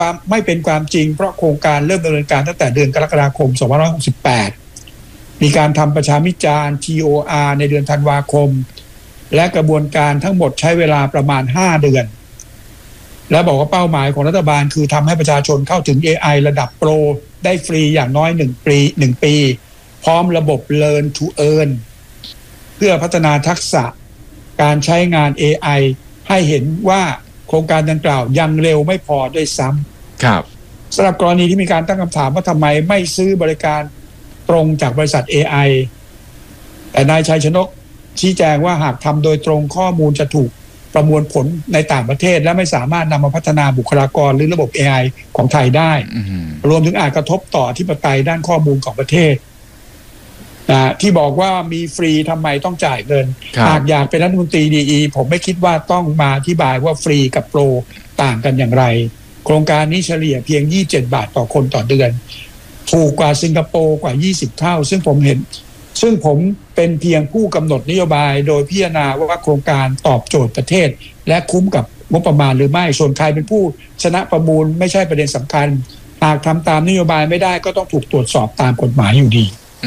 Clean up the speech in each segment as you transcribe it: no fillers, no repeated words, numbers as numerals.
ไม่เป็นความจริงเพราะโครงการเริ่มดำเนินการตั้งแต่เดือนกรกฎาคม2568มีการทำประชาพิจารณ์ TOR ในเดือนธันวาคมและกระบวนการทั้งหมดใช้เวลาประมาณ5 เดือนและบอกว่าเป้าหมายของรัฐบาลคือทำให้ประชาชนเข้าถึง AI ระดับโปรได้ฟรีอย่างน้อย1 ปีพร้อมระบบ Learn to Earn เพื่อพัฒนาทักษะการใช้งาน AI ให้เห็นว่าโครงการดังกล่าวยังเร็วไม่พอด้วยซ้ำครับสำหรับกรณีที่มีการตั้งคำถามว่าทำไมไม่ซื้อบริการตรงจากบริษัท AI แต่นายชัยชนกชี้แจงว่าหากทำโดยตรงข้อมูลจะถูกประมวลผลในต่างประเทศและไม่สามารถนำมาพัฒนาบุคลากรหรือระบบ AI ของไทยได้รวมถึงอาจกระทบต่ออธิปไตยด้านข้อมูลของประเทศที่บอกว่ามีฟรีทำไมต้องจ่ายเงินหากอยากเป็นรัฐมนตรีดีผมไม่คิดว่าต้องมาอธิบายว่าฟรีกับโปรต่างกันอย่างไรโครงการนี้เฉลี่ยเพียง27 บาทต่อคนต่อเดือนถูกกว่าสิงคโปร์กว่า20 เท่าซึ่งผมเป็นเพียงผู้กำหนดนโยบายโดยพิจารณาว่าโครงการตอบโจทย์ประเทศและคุ้มกับงบประมาณหรือไม่ส่วนใครเป็นผู้ชนะประมูลไม่ใช่ประเด็นสำคัญหากทำตามนโยบายไม่ได้ก็ต้องถูกตรวจสอบตามกฎหมายอยู่ดี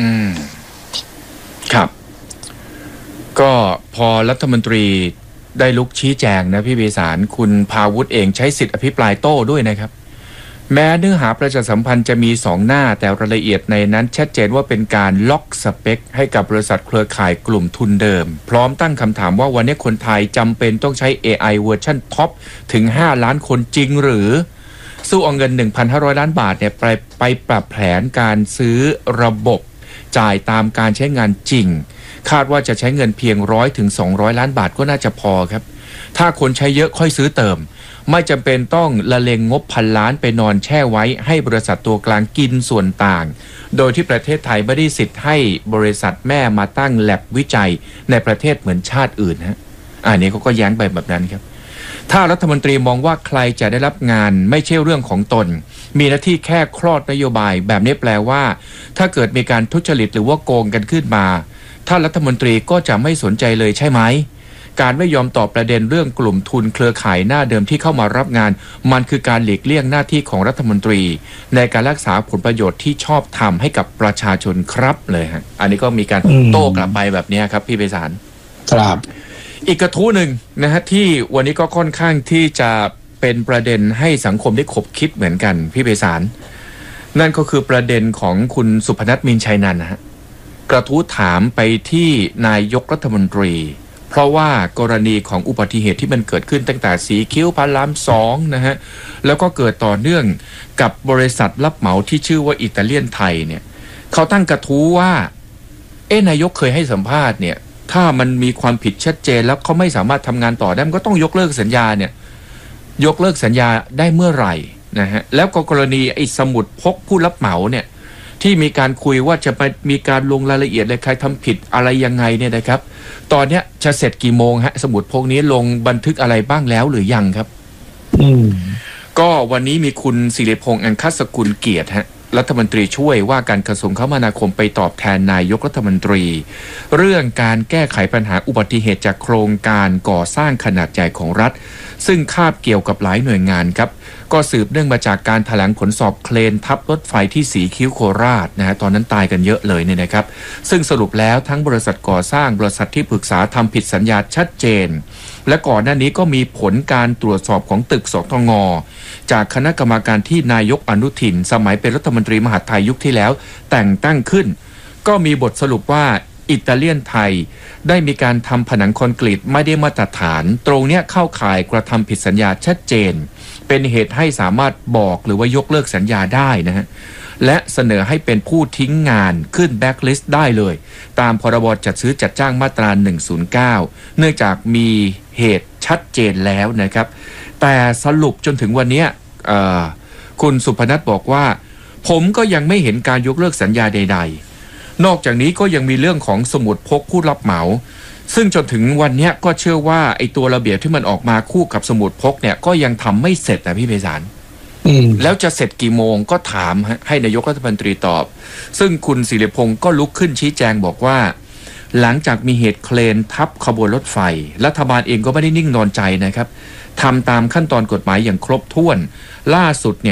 ครับก็พอรัฐมนตรีได้ลุกชี้แจงนะพี่เบสารคุณภาวุฒิเองใช้สิทธิอภิปรายโต้ด้วยนะครับแม้เนื้อหาประชาสัมพันธ์จะมี2 หน้าแต่รายละเอียดในนั้นชัดเจนว่าเป็นการล็อกสเปคให้กับบริษัทเครือข่ายกลุ่มทุนเดิมพร้อมตั้งคำถามว่าวันนี้คนไทยจำเป็นต้องใช้ AI เวอร์ชันท็อปถึง5 ล้านคนจริงหรือสู้เอาเงิน 1,500 ล้านบาทเนี่ยไปปรับแผนการซื้อระบบจ่ายตามการใช้งานจริงคาดว่าจะใช้เงินเพียง100 ถึง 200 ล้านบาทก็น่าจะพอครับถ้าคนใช้เยอะค่อยซื้อเติมไม่จำเป็นต้องละเลงงบ1,000 ล้านไปนอนแช่ไว้ให้บริษัทตัวกลางกินส่วนต่างโดยที่ประเทศไทยไม่ได้สิทธิ์ให้บริษัทแม่มาตั้งแลบวิจัยในประเทศเหมือนชาติอื่นฮะอันนี้เขาก็แย้งไปแบบนั้นครับถ้ารัฐมนตรีมองว่าใครจะได้รับงานไม่ใช่เรื่องของตนมีหน้าที่แค่คลอดนโยบายแบบนี้แปลว่าถ้าเกิดมีการทุจริตหรือว่าโกงกันขึ้นมาท่านรัฐมนตรีก็จะไม่สนใจเลยใช่ไหมการไม่ยอมตอบประเด็นเรื่องกลุ่มทุนเครือข่ายหน้าเดิมที่เข้ามารับงานมันคือการหลีกเลี่ยงหน้าที่ของรัฐมนตรีในการรักษาผลประโยชน์ที่ชอบทำให้กับประชาชนครับเลยฮะอันนี้ก็มีการโต้กลับไปแบบนี้ครับพี่ไพศาลครับอีกกระทู้หนึ่งนะฮะที่วันนี้ก็ค่อนข้างที่จะเป็นประเด็นให้สังคมได้ขบคิดเหมือนกันพี่ไพศาลนั่นก็คือประเด็นของคุณสุพนัส มีนชัยนันท์นะฮะกระทู้ถามไปที่นายกรัฐมนตรีเพราะว่ากรณีของอุบัติเหตุที่มันเกิดขึ้นตั้งแต่สีคิ้วพระราม2นะฮะแล้วก็เกิดต่อเนื่องกับบริษัทรับเหมาที่ชื่อว่าอิตาเลียนไทยเนี่ยเขาตั้งกระทู้ว่านายกเคยให้สัมภาษณ์เนี่ยถ้ามันมีความผิดชัดเจนแล้วเขาไม่สามารถทำงานต่อได้มันก็ต้องยกเลิกสัญญาเนี่ยยกเลิกสัญญาได้เมื่อไหร่นะฮะแล้วก็กรณีไอ้สมุดพกผู้รับเหมาเนี่ยที่มีการคุยว่าจะไปมีการลงรายละเอียดเลยใครทำผิดอะไรยังไงเนี่ยนะครับตอนเนี้ยจะเสร็จกี่โมงฮะสมุดพกนี้ลงบันทึกอะไรบ้างแล้วหรือยังครับก็วันนี้มีคุณศิริพงษ์อังคสกุลเกียรติฮะรัฐมนตรีช่วยว่าการกระทรวงคมนาคมไปตอบแทนนายกรัฐมนตรีเรื่องการแก้ไขปัญหาอุบัติเหตุจากโครงการก่อสร้างขนาดใหญ่ของรัฐซึ่งคาบเกี่ยวกับหลายหน่วยงานครับก็สืบเนื่องมาจากการแถลงผลสอบเคลนทับรถไฟที่สีคิ้วโคราชนะฮะตอนนั้นตายกันเยอะเลยเนี่ยนะครับซึ่งสรุปแล้วทั้งบริษัทก่อสร้างบริษัทที่ปรึกษาทำผิดสัญญาชัดเจนและก่อนหน้านี้ก็มีผลการตรวจสอบของตึกสทงจากคณะกรรมการที่นายกอนุทินสมัยเป็นรัฐมนตรีมหาดไทยยุคที่แล้วแต่งตั้งขึ้นก็มีบทสรุปว่าอิตาเลียนไทยได้มีการทำผนังคอนกรีตไม่ได้มาตรฐานตรงเนี้ยเข้าข่ายกระทำผิดสัญญาชัดเจนเป็นเหตุให้สามารถบอกหรือว่ายกเลิกสัญญาได้นะฮะและเสนอให้เป็นผู้ทิ้งงานขึ้นแบ็คลิสต์ได้เลยตามพรบจัดซื้อจัดจ้างมาตรา109เนื่องจากมีเหตุชัดเจนแล้วนะครับแต่สรุปจนถึงวันนี้คุณสุพนัสบอกว่าผมก็ยังไม่เห็นการยกเลิกสัญญาใดๆนอกจากนี้ก็ยังมีเรื่องของสมุดพกผู้รับเหมาซึ่งจนถึงวันนี้ก็เชื่อว่าไอ้ตัวระเบียบที่มันออกมาคู่กับสมุดพกเนี่ยก็ยังทำไม่เสร็จนะพี่ไพศาลแล้วจะเสร็จกี่โมงก็ถามให้นายกรัฐมนตรีตอบซึ่งคุณศิริพงษ์ก็ลุกขึ้นชี้แจงบอกว่าหลังจากมีเหตุเคลนทับขบวนรถไฟรัฐบาลเองก็ไม่ได้นิ่งนอนใจนะครับทำตามขั้นตอนกฎหมายอย่างครบถ้วนล่าสุดเนี่ย